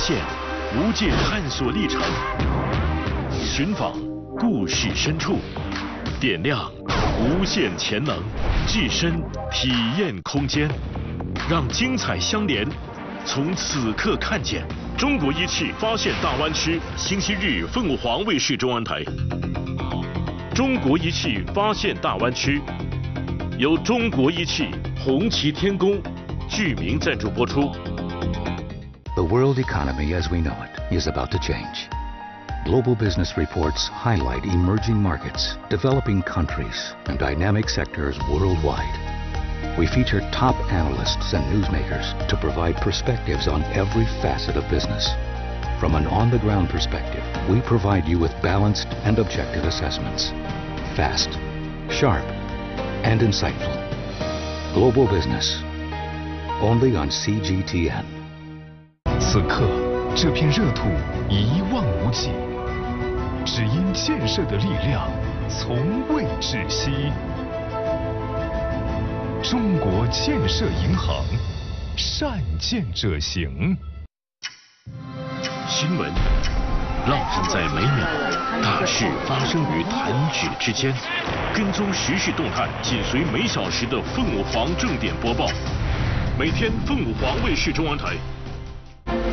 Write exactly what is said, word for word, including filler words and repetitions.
限无界探索历程，寻访故事深处，点亮无限潜能，置身体验空间，让精彩相连。从此刻看见中国仪器发现大湾区，星期日凤凰卫视中文台。中国仪器发现大湾区，由中国仪器、红旗天工剧名赞助播出。 The world economy as we know it is about to change. Global business reports highlight emerging markets, developing countries, and dynamic sectors worldwide. We feature top analysts and newsmakers to provide perspectives on every facet of business. From an on-the-ground perspective, we provide you with balanced and objective assessments. Fast, sharp, and insightful. Global business. Only on C G T N. 此刻，这片热土一望无际，只因建设的力量从未窒息。中国建设银行，善建者行。 新闻浪漫在每秒，大事发生于弹指之间。跟踪时事动态，紧随每小时的凤凰正点播报。每天凤凰卫视中文台